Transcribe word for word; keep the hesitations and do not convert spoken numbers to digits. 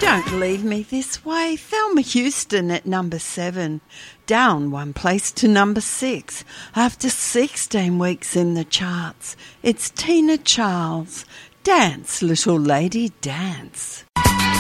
Don't leave me this way. Thelma Houston at number seven. Down one place to number six. After sixteen weeks in the charts, it's Tina Charles. Dance, little lady, dance.